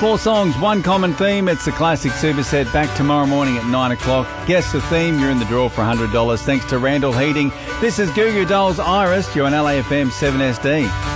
4 songs, one common theme. It's the classic superset. Back tomorrow morning at 9 o'clock. Guess the theme. You're in the draw for $100 thanks to Randall Heating. This is Goo Goo Dolls' Iris. You're on LAFM 7SD.